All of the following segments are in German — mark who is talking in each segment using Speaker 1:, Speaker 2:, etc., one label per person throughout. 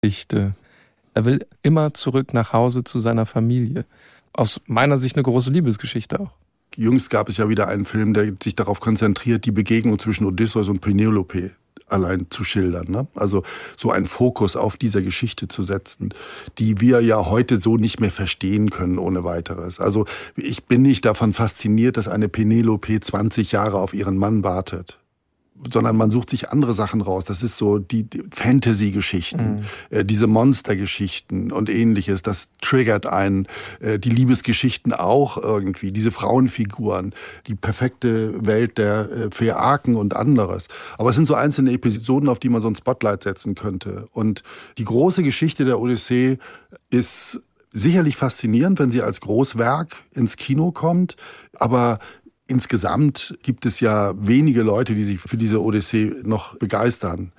Speaker 1: Geschichte. Er will immer zurück nach Hause zu seiner Familie. Aus meiner Sicht eine große Liebesgeschichte auch.
Speaker 2: Jüngst gab es ja wieder einen Film, der sich darauf konzentriert, die Begegnung zwischen Odysseus und Penelope allein zu schildern. Ne? Also so einen Fokus auf dieser Geschichte zu setzen, die wir ja heute so nicht mehr verstehen können ohne weiteres. Also ich bin nicht davon fasziniert, dass eine Penelope 20 Jahre auf ihren Mann wartet, sondern man sucht sich andere Sachen raus. Das ist so die Fantasy-Geschichten, diese Monster-Geschichten und Ähnliches. Das triggert einen. Die Liebesgeschichten auch irgendwie, diese Frauenfiguren, die perfekte Welt der Phäaken und anderes. Aber es sind so einzelne Episoden, auf die man so ein Spotlight setzen könnte. Und die große Geschichte der Odyssee ist sicherlich faszinierend, wenn sie als Großwerk ins Kino kommt, aber insgesamt gibt es ja wenige Leute, die sich für diese Odyssee noch begeistern.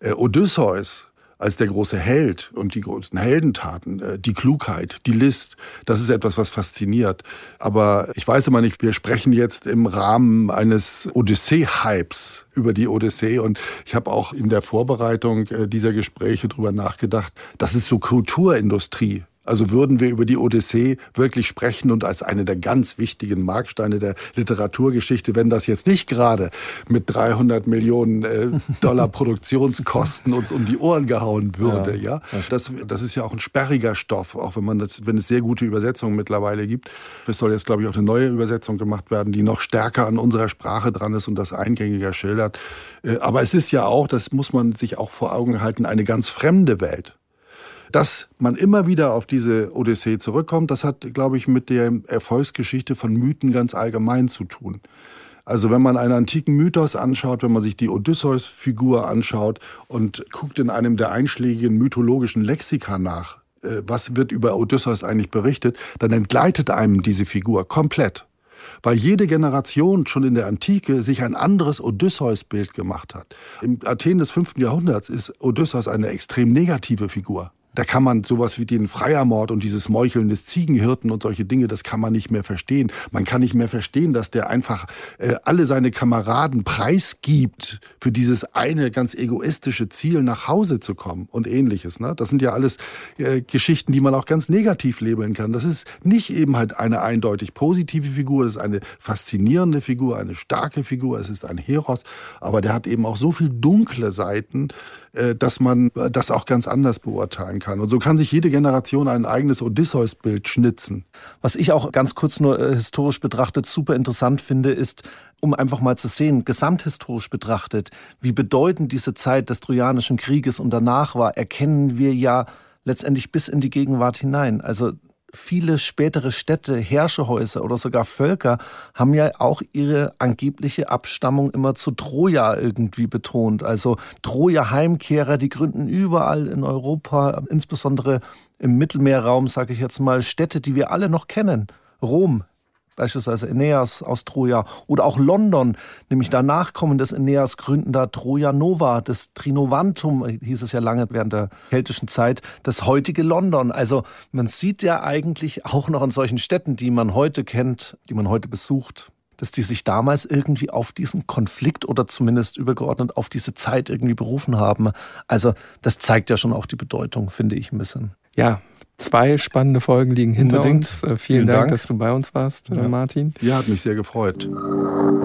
Speaker 2: Odysseus als der große Held und die großen Heldentaten, die Klugheit, die List, das ist etwas, was fasziniert. Aber ich weiß immer nicht, wir sprechen jetzt im Rahmen eines Odyssee-Hypes über die Odyssee und ich habe auch in der Vorbereitung dieser Gespräche drüber nachgedacht, das ist so Kulturindustrie. Also würden wir über die Odyssee wirklich sprechen und als eine der ganz wichtigen Marksteine der Literaturgeschichte, wenn das jetzt nicht gerade mit 300 Millionen Dollar Produktionskosten uns um die Ohren gehauen würde, ja. Das ist ja auch ein sperriger Stoff, auch wenn es sehr gute Übersetzungen mittlerweile gibt. Es soll jetzt, glaube ich, auch eine neue Übersetzung gemacht werden, die noch stärker an unserer Sprache dran ist und das eingängiger schildert. Aber es ist ja auch, das muss man sich auch vor Augen halten, eine ganz fremde Welt. Dass man immer wieder auf diese Odyssee zurückkommt, das hat, glaube ich, mit der Erfolgsgeschichte von Mythen ganz allgemein zu tun. Also wenn man einen antiken Mythos anschaut, wenn man sich die Odysseus-Figur anschaut und guckt in einem der einschlägigen mythologischen Lexika nach, was wird über Odysseus eigentlich berichtet, dann entgleitet einem diese Figur komplett. Weil jede Generation schon in der Antike sich ein anderes Odysseus-Bild gemacht hat. Im Athen des 5. Jahrhunderts ist Odysseus eine extrem negative Figur. Da kann man sowas wie den Freiermord und dieses Meucheln des Ziegenhirten und solche Dinge, das kann man nicht mehr verstehen. Man kann nicht mehr verstehen, dass der einfach alle seine Kameraden preisgibt für dieses eine ganz egoistische Ziel, nach Hause zu kommen und Ähnliches. Ne? Das sind ja alles Geschichten, die man auch ganz negativ labeln kann. Das ist nicht eben halt eine eindeutig positive Figur, das ist eine faszinierende Figur, eine starke Figur, es ist ein Heros, aber der hat eben auch so viel dunkle Seiten, dass man das auch ganz anders beurteilen kann. Und so kann sich jede Generation ein eigenes Odysseus-Bild schnitzen.
Speaker 3: Was ich auch ganz kurz nur historisch betrachtet super interessant finde, ist, um einfach mal zu sehen, gesamthistorisch betrachtet, wie bedeutend diese Zeit des Trojanischen Krieges und danach war, erkennen wir ja letztendlich bis in die Gegenwart hinein. Also viele spätere Städte, Herrscherhäuser oder sogar Völker haben ja auch ihre angebliche Abstammung immer zu Troja irgendwie betont. Also Troja-Heimkehrer, die gründen überall in Europa, insbesondere im Mittelmeerraum, sage ich jetzt mal, Städte, die wir alle noch kennen. Rom, beispielsweise Aeneas aus Troja oder auch London, nämlich danach kommendes Aeneas gründen da Troja Nova, das Trinovantum, hieß es ja lange während der keltischen Zeit, das heutige London. Also man sieht ja eigentlich auch noch in solchen Städten, die man heute kennt, die man heute besucht, dass die sich damals irgendwie auf diesen Konflikt oder zumindest übergeordnet auf diese Zeit irgendwie berufen haben. Also das zeigt ja schon auch die Bedeutung, finde ich ein bisschen.
Speaker 1: Ja, 2 spannende Folgen liegen hinter uns. Vielen Dank, dass du bei uns warst, Martin.
Speaker 2: Ja, hat mich sehr gefreut.